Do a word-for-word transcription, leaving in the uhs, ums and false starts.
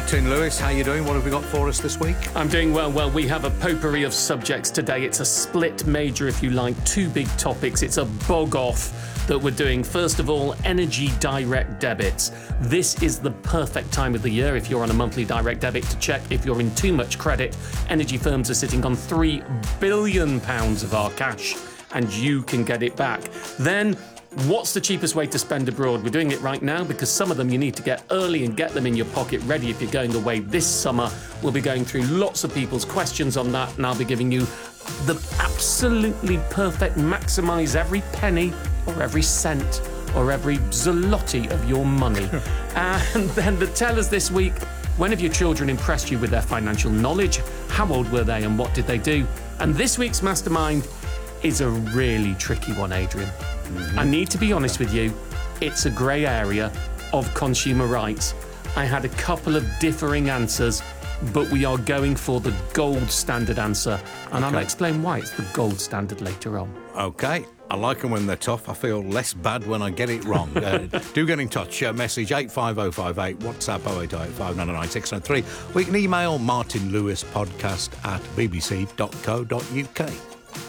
Martin Lewis, how you doing? What have we got for us this week? I'm doing well. Well, we have a potpourri of subjects today. It's a split major, if you like, two big topics. It's a bog-off that we're doing. First of all, energy direct debits. This is the perfect time of the year if you're on a monthly direct debit to check if you're in too much credit. Energy firms are sitting on three billion pounds of our cash, and you can get it back. Then, what's the cheapest way to spend abroad? We're doing it right now because some of them you need to get early and get them in your pocket ready if you're going away this summer. We'll be going through lots of people's questions on that, and I'll be giving you the absolutely perfect maximise every penny or every cent or every zloty of your money. And then the tellers this week: when have your children impressed you with their financial knowledge? How old were they and what did they do? And this week's mastermind is a really tricky one, Adrian. Mm-hmm. I need to be honest with you, it's a grey area of consumer rights. I had a couple of differing answers, but we are going for the gold standard answer, and okay. I'll explain why it's the gold standard later on. OK. I like them when they're tough. I feel less bad when I get it wrong. uh, do get in touch. Uh, message eight five oh five eight, WhatsApp oh eight oh eight five nine nine six nine three. We can email martinlewispodcast at bbc dot co dot uk.